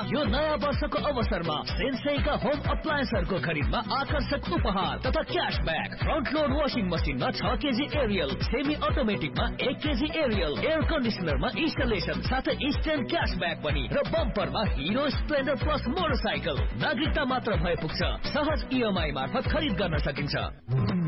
यो नयाँ वर्षको अवसरमा सेन्सेईका होम अप्लायन्सहरूको खरिदमा आकर्षक उपहार तथा क्याशब्याक। फ्रन्ट लोड वाशिङ मसिनमा 6 KG Ariel, semi अटोमेटिकमा 1 KG Ariel, air कन्डिसनरमा installation साथै इन्स्टेन्ट क्याशब्याक पनि र बम्परमा हिरो स्प्लेन्डर प्लस मोटरसाइकल। नागरिकता मात्र भए पुग्छ। सहज इएमआई मार्फत खरिद गर्न सकिन्छ।